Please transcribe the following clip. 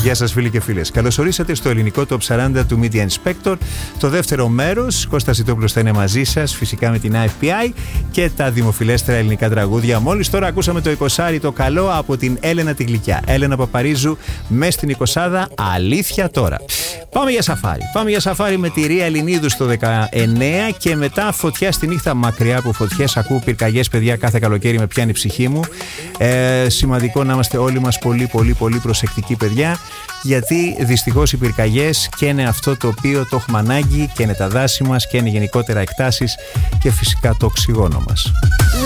Γεια σας φίλοι και φίλες. Καλώς ορίσατε στο ελληνικό Top 40 του Media Inspector. Το δεύτερο μέρος, Κώστας Ζητόπουλος θα είναι μαζί σας, φυσικά με την IFPI και τα δημοφιλέστερα ελληνικά τραγούδια. Μόλις τώρα ακούσαμε το 20 το καλό από την Έλενα τη Γλυκιά. Έλενα Παπαρίζου μες στην 20, αλήθεια τώρα. Πάμε για σαφάρι. Πάμε για σαφάρι με τη Ρία Ελληνίδου στο 19 και μετά φωτιά στη νύχτα, μακριά από φωτιές. Ακούω πυρκαγιές, παιδιά, κάθε καλοκαίρι με πιάνει η ψυχή μου. Σημαντικό να είμαστε όλοι μας πολύ προσεκτικοί, παιδιά, γιατί δυστυχώς οι πυρκαγιές καίνε αυτό το οποίο το έχουμε ανάγκη, καίνε τα δάση μας, καίνε γενικότερα εκτάσεις και φυσικά το οξυγόνο μας.